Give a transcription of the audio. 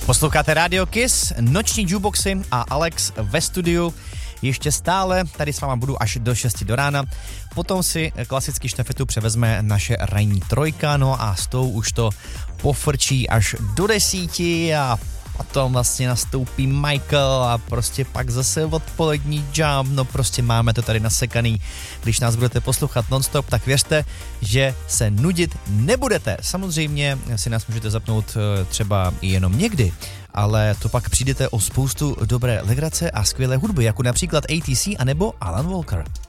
Posloucháte Radio Kiss, noční jukeboxy a Alex ve studiu. Ještě stále tady s váma budu až do 6 do rána. Potom si klasicky štafetu převezme naše ranní trojka, no a s tou už to pofrčí až do 10 a potom vlastně nastoupí Michael a prostě pak zase odpolední jump, no prostě máme to tady nasekaný. Když nás budete poslouchat nonstop, tak věřte, že se nudit nebudete. Samozřejmě si nás můžete zapnout třeba i jenom někdy, ale to pak přijdete o spoustu dobré legrace a skvělé hudby, jako například ATC anebo Alan Walker.